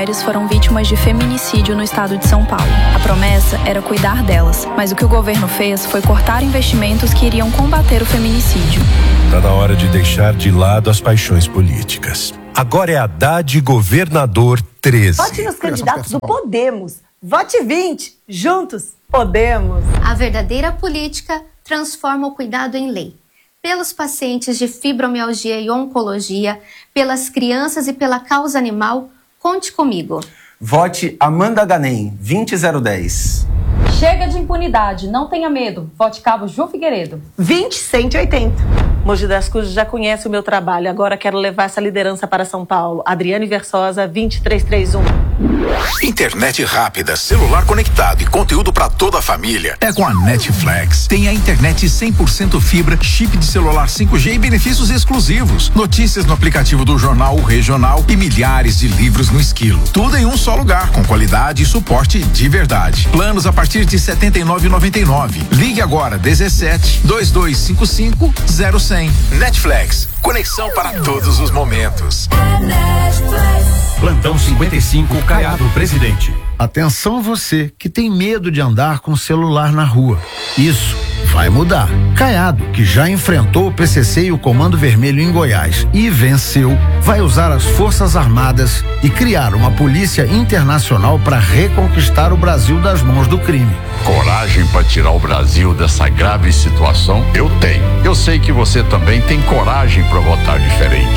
mulheres foram vítimas de feminicídio no estado de São Paulo. A promessa era cuidar delas, mas o que o governo fez foi cortar investimentos que iriam combater o feminicídio. Tá na hora de deixar de lado as paixões políticas. Agora é Haddad Governador 13. Vote nos candidatos do Podemos. Vote 20. Juntos, podemos. A verdadeira política transforma o cuidado em lei. Pelos pacientes de fibromialgia e oncologia, pelas crianças e pela causa animal, conte comigo. Vote Amanda Ganem, 20110. Chega de impunidade, não tenha medo. Vote Cabo Ju Figueiredo. 20180. Mogi das Cruzes já conhece o meu trabalho, agora quero levar essa liderança para São Paulo. Adriane Versosa, 2331. Internet rápida, celular conectado e conteúdo para toda a família. É com a Netflix. Tem a internet 100% fibra, chip de celular 5G e benefícios exclusivos. Notícias no aplicativo do Jornal Regional e milhares de livros no Esquilo. Tudo em um só lugar, com qualidade e suporte de verdade. Planos a partir de R$ 79,99. Ligue agora 17 2255 0100. Netflix, conexão para todos os momentos. Plantão 55, Caiado Presidente. Atenção você que tem medo de andar com o celular na rua. Isso vai mudar. Caiado, que já enfrentou o PCC e o Comando Vermelho em Goiás e venceu, vai usar as Forças Armadas e criar uma polícia internacional para reconquistar o Brasil das mãos do crime. Coragem para tirar o Brasil dessa grave situação? Eu tenho. Eu sei que você também tem coragem para votar diferente.